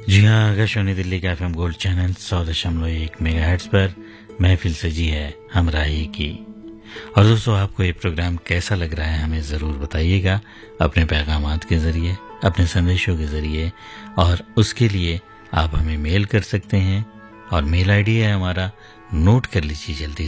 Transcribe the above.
जी हाँ, आकाशवाणी दिल्ली का FM gold channel 100.1 megahertz पर महफिल सजी है हमराही की। और दोस्तों, आपको ये प्रोग्राम कैसा लग रहा है हमें ज़रूर बताइएगा अपने पैगामात के ज़रिए, अपने संदेशों के ज़रिए। और उसके लिए आप हमें मेल कर सकते हैं और मेल आईडी है हमारा, नोट कर लीजिए जल्दी